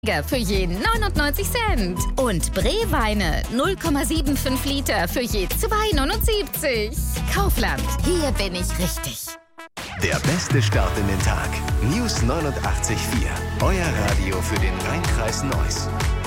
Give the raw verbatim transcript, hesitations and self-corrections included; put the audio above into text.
für je neunundneunzig Cent. Und Breweine null Komma fünfundsiebzig Liter für je zwei neunundsiebzig. Kaufland, hier bin ich richtig. Der beste Start in den Tag. News neunundachtzig Komma vier. Euer Radio für den Rheinkreis Neuss.